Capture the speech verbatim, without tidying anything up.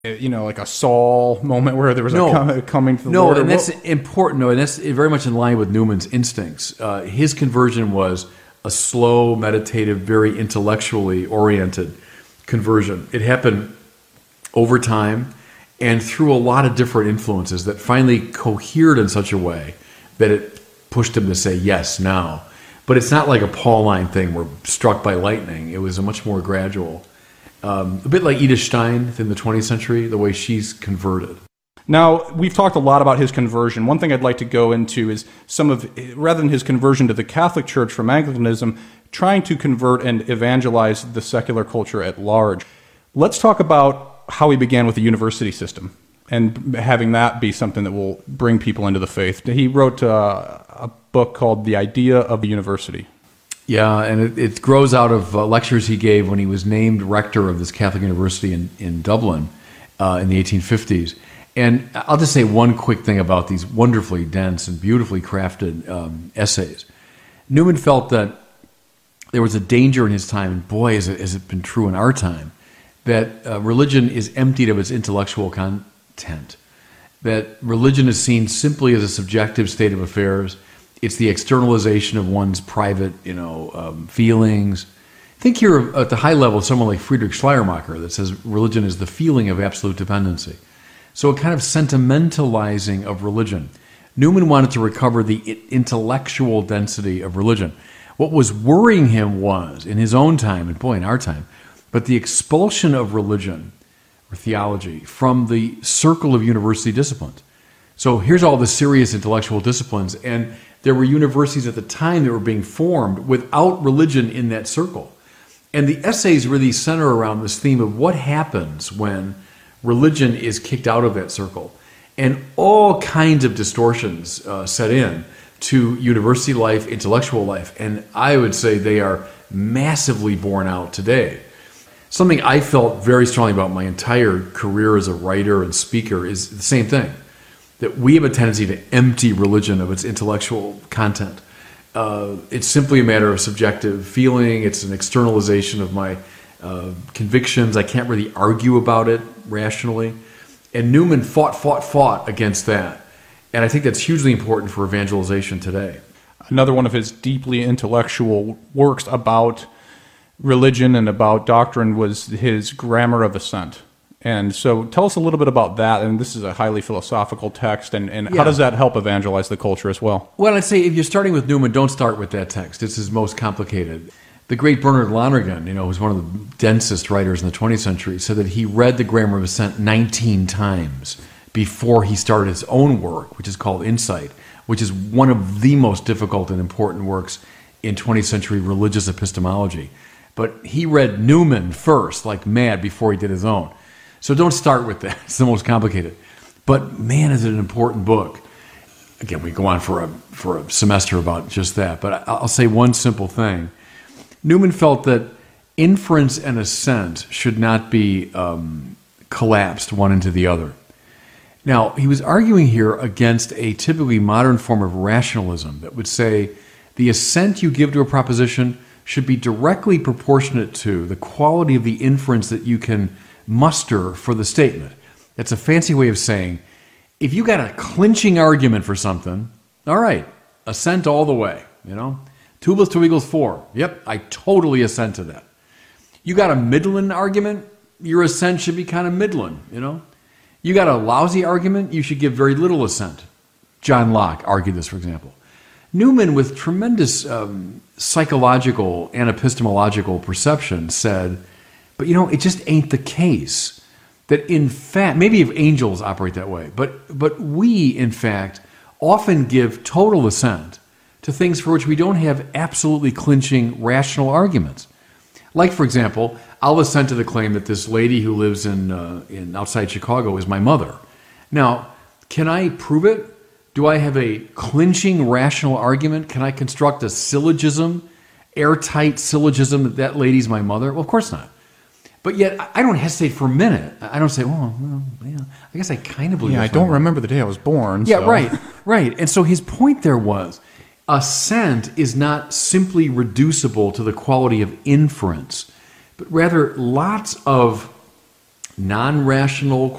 you know, like a Saul moment where there was No. a com- coming to the No, Lord? or and that's what- important. No, and that's very much in line with Newman's instincts. Uh, his conversion was a slow, meditative, very intellectually oriented conversion. It happened over time and through a lot of different influences that finally cohered in such a way that it pushed him to say yes now. But it's not like a Pauline thing where struck by lightning. It was a much more gradual, um, a bit like Edith Stein in the twentieth century, the way she's converted. Now, we've talked a lot about his conversion. One thing I'd like to go into is some of, rather than his conversion to the Catholic Church from Anglicanism, trying to convert and evangelize the secular culture at large. Let's talk about how he began with the university system and having that be something that will bring people into the faith. He wrote uh, a book called The Idea of the University. Yeah, and it, it grows out of uh, lectures he gave when he was named rector of this Catholic university in, in Dublin uh, in the eighteen fifties. And I'll just say one quick thing about these wonderfully dense and beautifully crafted um, essays. Newman felt that there was a danger in his time, and boy, has it, has it been true in our time, that uh, religion is emptied of its intellectual content, that religion is seen simply as a subjective state of affairs. It's the externalization of one's private, you know, um, feelings. Think here at the high level of someone like Friedrich Schleiermacher that says religion is the feeling of absolute dependency. So a kind of sentimentalizing of religion. Newman wanted to recover the intellectual density of religion. What was worrying him was, in his own time, and boy, in our time, but the expulsion of religion or theology from the circle of university disciplines. So here's all the serious intellectual disciplines, and there were universities at the time that were being formed without religion in that circle. And the essays really center around this theme of what happens when religion is kicked out of that circle. And all kinds of distortions uh, set in to university life, intellectual life, and I would say they are massively borne out today. Something I felt very strongly about my entire career as a writer and speaker is the same thing, that we have a tendency to empty religion of its intellectual content. Uh, it's simply a matter of subjective feeling. It's an externalization of my uh, convictions. I can't really argue about it rationally. And Newman fought, fought, fought against that. And I think that's hugely important for evangelization today. Another one of his deeply intellectual works about religion and about doctrine was his Grammar of Assent. And so tell us a little bit about that. And this is a highly philosophical text. And, and Yeah. how does that help evangelize the culture as well? Well, I'd say if you're starting with Newman, don't start with that text. It's his most complicated. The great Bernard Lonergan, you know, who's one of the densest writers in the twentieth century, said that he read the Grammar of Assent nineteen times before he started his own work, which is called Insight, which is one of the most difficult and important works in twentieth century religious epistemology. But he read Newman first, like mad, before he did his own. So don't start with that. It's the most complicated. But man, is it an important book. Again, we go on for a, for a semester about just that. But I'll say one simple thing. Newman felt that inference and assent should not be um, collapsed one into the other. Now, he was arguing here against a typically modern form of rationalism that would say the assent you give to a proposition should be directly proportionate to the quality of the inference that you can muster for the statement. That's a fancy way of saying, if you got a clinching argument for something, all right, assent all the way, you know? Two plus two equals four. Yep, I totally assent to that. You got a middling argument, your assent should be kind of middling, you know? You got a lousy argument, you should give very little assent. John Locke argued this, for example. Newman, with tremendous um, psychological and epistemological perception, said, but you know, it just ain't the case. That in fact, maybe if angels operate that way, but, but we, in fact, often give total assent to things for which we don't have absolutely clinching rational arguments. Like, for example, I'll assent to the claim that this lady who lives in, uh, in outside Chicago is my mother. Now, can I prove it? Do I have a clinching rational argument? Can I construct a syllogism, airtight syllogism that that lady's my mother? Well, of course not. But yet, I don't hesitate for a minute. I don't say, oh, well, yeah, I guess I kind of believe Yeah, I that's my don't mother. remember the day I was born. Yeah, so. right, right. And so his point there was, assent is not simply reducible to the quality of inference, but rather lots of non-rational